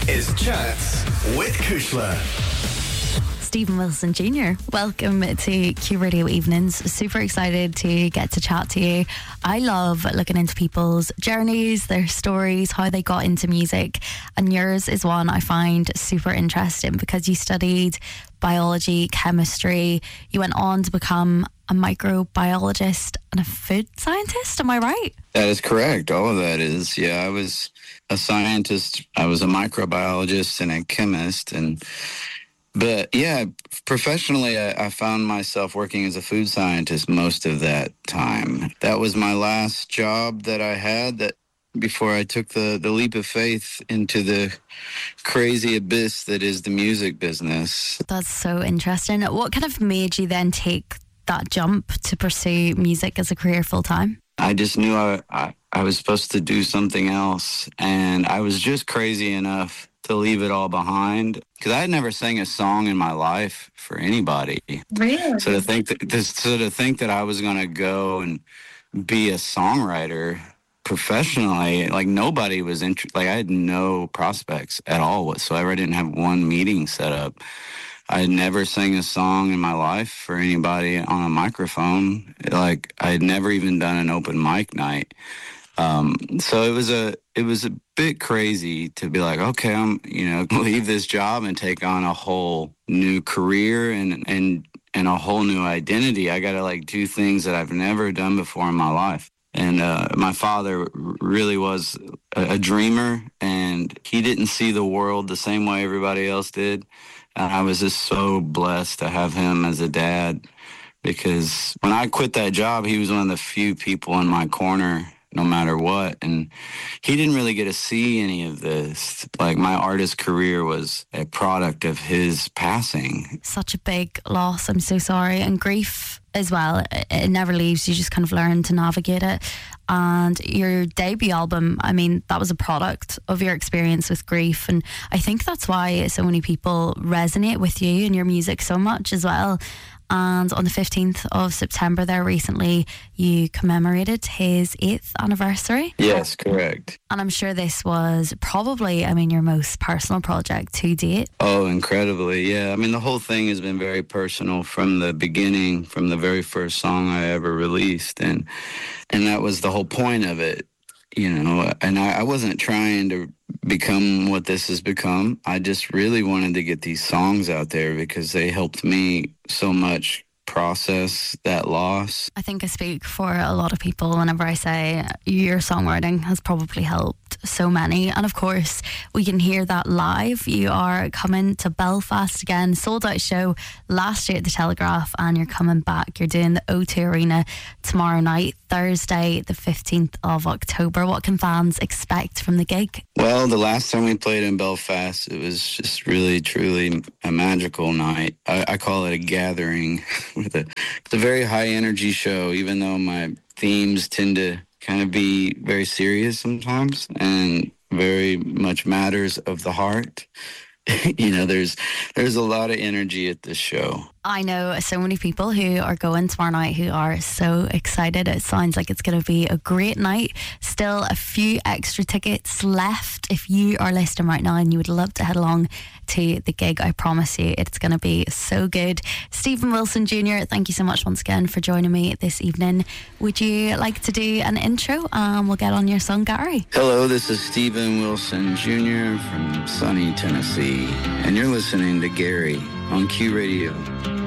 is Chats with Kushla. Stephen Wilson Jr., welcome to Q Radio Evenings. Super excited to get to chat to you. I love looking into people's journeys, their stories, how they got into music, and yours is one I find super interesting because you studied biology, chemistry, you went on to become a microbiologist and a food scientist, am I right? That is correct. All of that is. Yeah, I was a scientist, I was a microbiologist and a chemist, but yeah, professionally, I found myself working as a food scientist most of that time. That was my last job that I had that before I took the leap of faith into the crazy abyss that is the music business. That's so interesting. What kind of made you then take that jump to pursue music as a career full time? I just knew I was supposed to do something else, and I was just crazy enough to leave it all behind because I had never sang a song in my life for anybody. Really? So to think that I was going to go and be a songwriter professionally, like nobody was interested. Like I had no prospects at all whatsoever. I didn't have one meeting set up. I had never sang a song in my life for anybody on a microphone. Like I had never even done an open mic night. So it was a bit crazy to be like, okay, I'm leave this job and take on a whole new career and a whole new identity. I got to do things that I've never done before in my life. And my father really was a dreamer, and he didn't see the world the same way everybody else did. And I was just so blessed to have him as a dad, because when I quit that job, he was one of the few people in my corner no matter what. And he didn't really get to see any of this. Like my artist career was a product of his passing. Such a big loss. I'm so sorry. And grief as well. It never leaves. You just kind of learn to navigate it. And your debut album, I mean, that was a product of your experience with grief. And I think that's why so many people resonate with you and your music so much as well. And on the 15th of September there recently, you commemorated his 8th anniversary. Yes, correct. And I'm sure this was probably, your most personal project to date. Oh, incredibly, yeah. The whole thing has been very personal from the beginning, from the very first song I ever released. And that was the whole point of it, and I wasn't trying to become what this has become. I just really wanted to get these songs out there because they helped me so much process that loss. I think I speak for a lot of people whenever I say your songwriting has probably helped so many. And of course, we can hear that live. You are coming to Belfast again, sold out show last year at the Telegraph, and you're coming back. You're doing the O2 Arena tomorrow night, Thursday, the 15th of October. What can fans expect from the gig? Well, the last time we played in Belfast, it was just really, truly a magical night. I call it a gathering. It's a very high energy show, even though my themes tend to kind of be very serious sometimes and very much matters of the heart. There's a lot of energy at this show. I know so many people who are going tomorrow night who are so excited. It sounds like it's going to be a great night. Still a few extra tickets left. If you are listening right now and you would love to head along to the gig, I promise you it's going to be so good. Stephen Wilson Jr., thank you so much once again for joining me this evening. Would you like to do an intro? We'll get on your song, Gary. Hello, this is Stephen Wilson Jr. from sunny Tennessee, and you're listening to Gary on Q Radio.